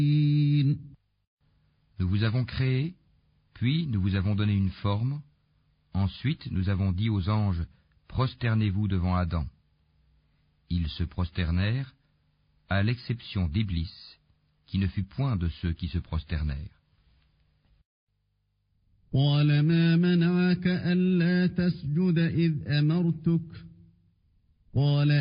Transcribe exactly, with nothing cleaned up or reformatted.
Nous vous avons créé, puis nous vous avons donné une forme, ensuite nous avons dit aux anges, prosternez-vous devant Adam. Ils se prosternèrent, à l'exception d'Iblis, qui ne fut point de ceux qui se prosternèrent. قال ما منعك ألا تسجد إذ أمرتك قال